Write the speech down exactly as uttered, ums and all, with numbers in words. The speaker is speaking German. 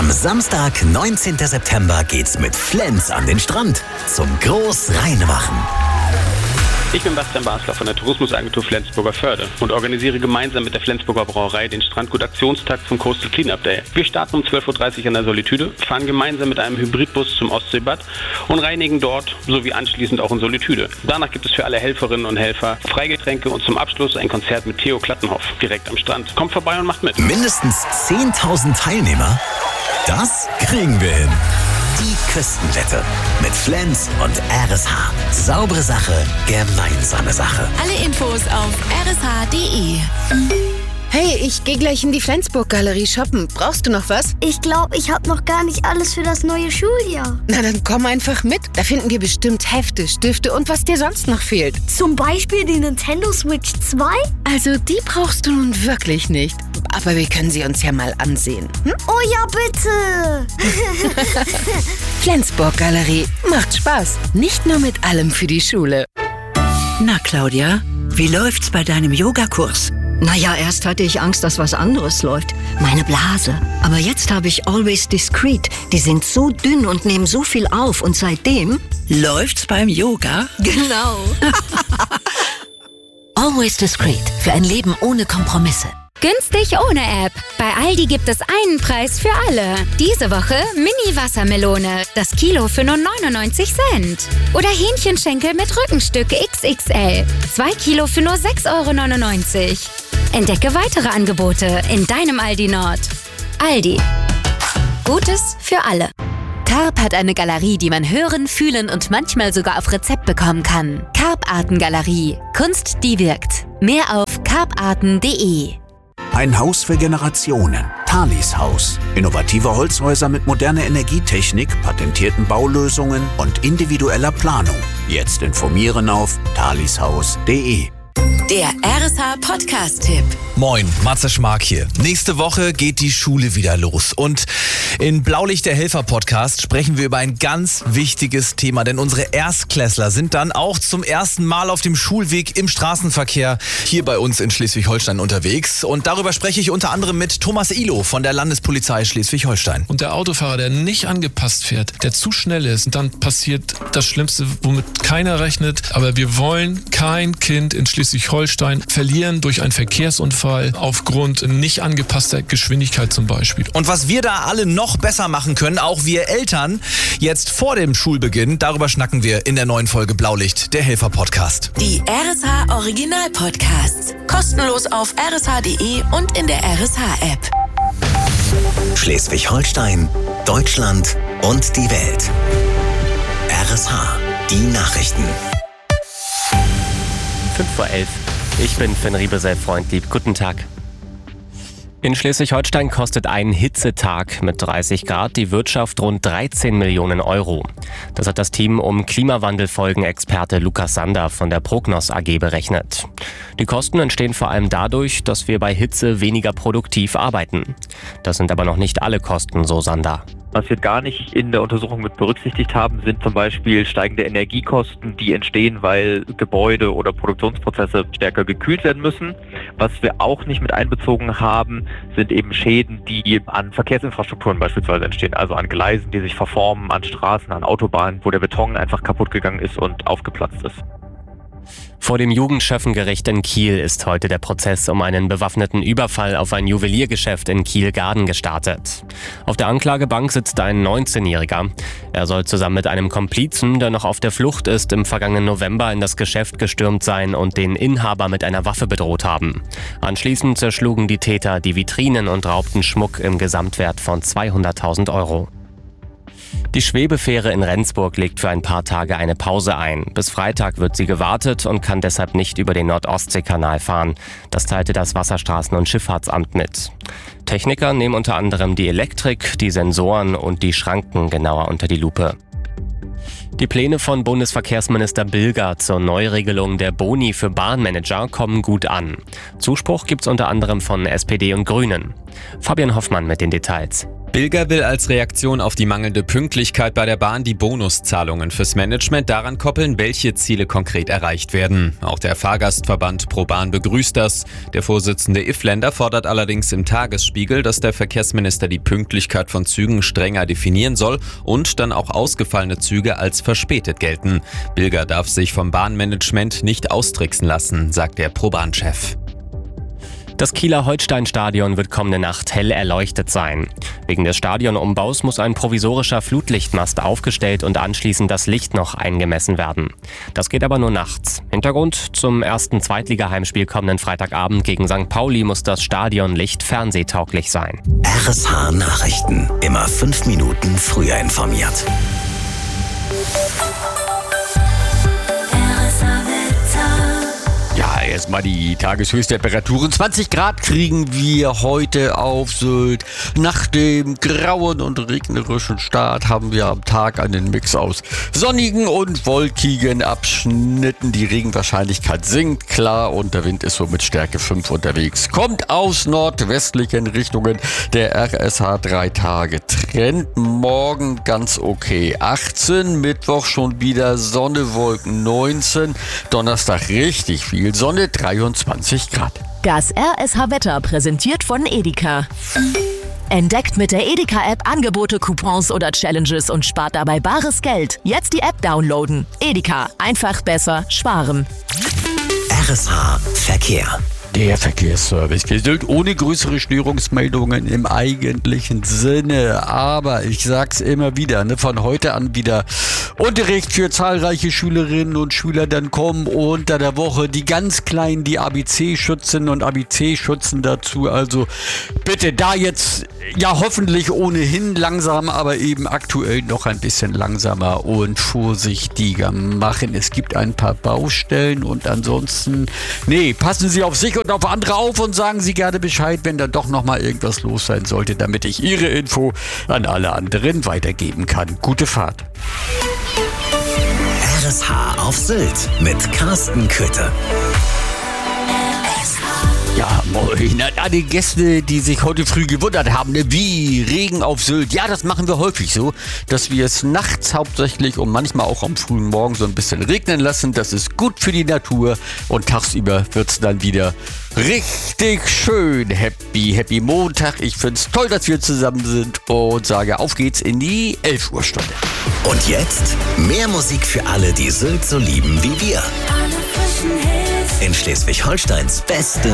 Am Samstag, neunzehnten September, geht's mit Flens an den Strand zum Großreinmachen. Ich bin Bastian Basler von der Tourismusagentur Flensburger Förde und organisiere gemeinsam mit der Flensburger Brauerei den Strandgut-Aktionstag zum Coastal Cleanup Day. Wir starten um zwölf Uhr dreißig an der Solitude, fahren gemeinsam mit einem Hybridbus zum Ostseebad und reinigen dort sowie anschließend auch in Solitude. Danach gibt es für alle Helferinnen und Helfer Freigetränke und zum Abschluss ein Konzert mit Theo Klattenhoff direkt am Strand. Kommt vorbei und macht mit. Mindestens zehntausend Teilnehmer? Das kriegen wir hin. Die Küstenwette mit Flens und R S H. Saubere Sache, gemeinsame Sache. Alle Infos auf r s h punkt d e. Hey, ich gehe gleich in die Flensburg-Galerie shoppen. Brauchst du noch was? Ich glaube, ich habe noch gar nicht alles für das neue Schuljahr. Na, dann komm einfach mit. Da finden wir bestimmt Hefte, Stifte und was dir sonst noch fehlt. Zum Beispiel die Nintendo Switch zwei? Also, die brauchst du nun wirklich nicht. Aber wir können sie uns ja mal ansehen. Hm? Oh ja, bitte! Flensburg-Galerie. Macht Spaß. Nicht nur mit allem für die Schule. Na, Claudia, wie läuft's bei deinem Yogakurs? Naja, erst hatte ich Angst, dass was anderes läuft. Meine Blase. Aber jetzt habe ich Always Discreet. Die sind so dünn und nehmen so viel auf. Und seitdem... Läuft's beim Yoga? Genau. Always Discreet. Für ein Leben ohne Kompromisse. Günstig ohne App. Bei Aldi gibt es einen Preis für alle. Diese Woche Mini-Wassermelone. Das Kilo für nur neunundneunzig Cent. Oder Hähnchenschenkel mit Rückenstück X X L. Zwei Kilo für nur sechs Euro neunundneunzig. Entdecke weitere Angebote in deinem Aldi Nord. Aldi. Gutes für alle. Carp hat eine Galerie, die man hören, fühlen und manchmal sogar auf Rezept bekommen kann. Carp-Arten-Galerie. Kunst, die wirkt. Mehr auf carparten punkt d e. Ein Haus für Generationen. Thalis Haus. Innovative Holzhäuser mit moderner Energietechnik, patentierten Baulösungen und individueller Planung. Jetzt informieren auf thalyshaus punkt d e. Der R S H-Podcast-Tipp. Moin, Matze Schmark hier. Nächste Woche geht die Schule wieder los. Und in Blaulicht der Helfer-Podcast sprechen wir über ein ganz wichtiges Thema. Denn unsere Erstklässler sind dann auch zum ersten Mal auf dem Schulweg im Straßenverkehr hier bei uns in Schleswig-Holstein unterwegs. Und darüber spreche ich unter anderem mit Thomas Ihlow von der Landespolizei Schleswig-Holstein. Und der Autofahrer, der nicht angepasst fährt, der zu schnell ist, dann passiert das Schlimmste, womit keiner rechnet. Aber wir wollen kein Kind in Schleswig-Holstein verlieren durch einen Verkehrsunfall aufgrund nicht angepasster Geschwindigkeit zum Beispiel. Und was wir da alle noch besser machen können, auch wir Eltern, jetzt vor dem Schulbeginn, darüber schnacken wir in der neuen Folge Blaulicht, der Helfer-Podcast. Die R S H-Original-Podcasts. Kostenlos auf r s h punkt d e und in der R S H-App. Schleswig-Holstein, Deutschland und die Welt. R S H, die Nachrichten. fünf vor elf. Ich bin Finn Riebesell-Freundlieb. Guten Tag. In Schleswig-Holstein kostet ein Hitzetag mit dreißig Grad die Wirtschaft rund dreizehn Millionen Euro. Das hat das Team um Klimawandelfolgenexperte Lukas Sander von der Prognos A G berechnet. Die Kosten entstehen vor allem dadurch, dass wir bei Hitze weniger produktiv arbeiten. Das sind aber noch nicht alle Kosten, so Sander. Was wir gar nicht in der Untersuchung mit berücksichtigt haben, sind zum Beispiel steigende Energiekosten, die entstehen, weil Gebäude oder Produktionsprozesse stärker gekühlt werden müssen. Was wir auch nicht mit einbezogen haben, sind eben Schäden, die an Verkehrsinfrastrukturen beispielsweise entstehen, also an Gleisen, die sich verformen, an Straßen, an Autobahnen, wo der Beton einfach kaputt gegangen ist und aufgeplatzt ist. Vor dem Jugendschöffengericht in Kiel ist heute der Prozess um einen bewaffneten Überfall auf ein Juweliergeschäft in Kiel-Garden gestartet. Auf der Anklagebank sitzt ein neunzehnjähriger. Er soll zusammen mit einem Komplizen, der noch auf der Flucht ist, im vergangenen November in das Geschäft gestürmt sein und den Inhaber mit einer Waffe bedroht haben. Anschließend zerschlugen die Täter die Vitrinen und raubten Schmuck im Gesamtwert von zweihunderttausend Euro. Die Schwebefähre in Rendsburg legt für ein paar Tage eine Pause ein. Bis Freitag wird sie gewartet und kann deshalb nicht über den Nord-Ostsee-Kanal fahren. Das teilte das Wasserstraßen- und Schifffahrtsamt mit. Techniker nehmen unter anderem die Elektrik, die Sensoren und die Schranken genauer unter die Lupe. Die Pläne von Bundesverkehrsminister Bilger zur Neuregelung der Boni für Bahnmanager kommen gut an. Zuspruch gibt's unter anderem von S P D und Grünen. Fabian Hoffmann mit den Details. Bilger will als Reaktion auf die mangelnde Pünktlichkeit bei der Bahn die Bonuszahlungen fürs Management daran koppeln, welche Ziele konkret erreicht werden. Auch der Fahrgastverband ProBahn begrüßt das. Der Vorsitzende Ifländer fordert allerdings im Tagesspiegel, dass der Verkehrsminister die Pünktlichkeit von Zügen strenger definieren soll und dann auch ausgefallene Züge als verspätet gelten. Bilger darf sich vom Bahnmanagement nicht austricksen lassen, sagt der ProBahn-Chef. Das Kieler Holstein-Stadion wird kommende Nacht hell erleuchtet sein. Wegen des Stadionumbaus muss ein provisorischer Flutlichtmast aufgestellt und anschließend das Licht noch eingemessen werden. Das geht aber nur nachts. Hintergrund: zum ersten Zweitliga-Heimspiel kommenden Freitagabend gegen Sankt Pauli muss das Stadionlicht fernsehtauglich sein. R S H Nachrichten. Immer fünf Minuten früher informiert. Ja, erstmal die Tageshöchsttemperaturen. zwanzig Grad kriegen wir heute auf Sylt. Nach dem grauen und regnerischen Start haben wir am Tag einen Mix aus sonnigen und wolkigen Abschnitten. Die Regenwahrscheinlichkeit sinkt, klar, und der Wind ist so mit Stärke fünf unterwegs. Kommt aus nordwestlichen Richtungen. Der R S H drei Tage Trend. Morgen ganz okay. achtzehn, Mittwoch schon wieder Sonne, Wolken neunzehn. Donnerstag richtig viel Sonne, dreiundzwanzig Grad. Das R S H-Wetter präsentiert von Edeka. Entdeckt mit der Edeka-App Angebote, Coupons oder Challenges und spart dabei bares Geld. Jetzt die App downloaden. Edeka. Einfach besser sparen. R S H Verkehr. Der Verkehrsservice. Wir sind ohne größere Störungsmeldungen im eigentlichen Sinne. Aber ich sag's immer wieder, ne, von heute an wieder Unterricht für zahlreiche Schülerinnen und Schüler. Dann kommen unter der Woche die ganz Kleinen, die A B C-Schützen und A B C-Schützen dazu. Also bitte da jetzt, ja hoffentlich ohnehin langsam, aber eben aktuell noch ein bisschen langsamer und vorsichtiger machen. Es gibt ein paar Baustellen und ansonsten, nee, passen Sie auf sich und auf andere auf und sagen Sie gerne Bescheid, wenn dann doch nochmal irgendwas los sein sollte, damit ich Ihre Info an alle anderen weitergeben kann. Gute Fahrt. R S H auf Sylt mit Carsten Köthe. Ja, moin an alle Gäste, die sich heute früh gewundert haben, ne? Wie Regen auf Sylt. Ja, das machen wir häufig so, dass wir es nachts hauptsächlich und manchmal auch am frühen Morgen so ein bisschen regnen lassen. Das ist gut für die Natur und tagsüber wird es dann wieder richtig schön. Happy, happy Montag. Ich finde es toll, dass wir zusammen sind und sage, auf geht's in die elf Uhr Stunde. Und jetzt mehr Musik für alle, die Sylt so lieben wie wir. In Schleswig-Holsteins beste